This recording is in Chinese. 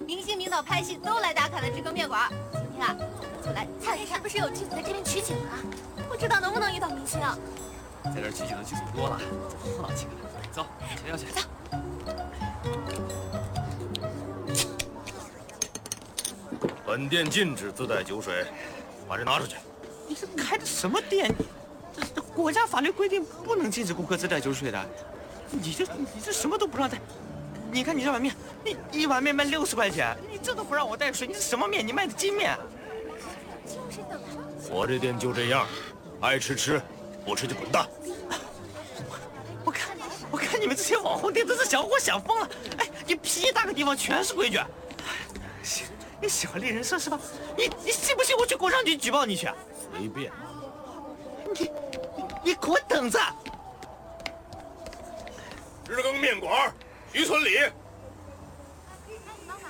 明星名导拍戏都来打卡的知更面馆。今天啊，就来看一看，是不是有剧组在这边取景啊？不知道能不能遇到明星啊？ 在这儿取景的剧组多了，不能进来。走，前要去。 走。 本店禁止自带酒水，把这拿出去。 你是开的什么店？这国家法律规定不能禁止顾客自带酒水的。你这什么都不让带。你看你这碗面，你一碗面卖60块钱，你这都不让我带水，你是什么面？你卖的筋面？ 就是等着。 我这店就这样，爱吃吃，不吃就滚蛋。 我看你们这些网红店都是想活想疯了。哎，你屁大个地方全是规矩。你喜欢猎人设是吧？你信不信我去工商局举报你去？ 随便。 你给我等着！ 知更面馆，于村里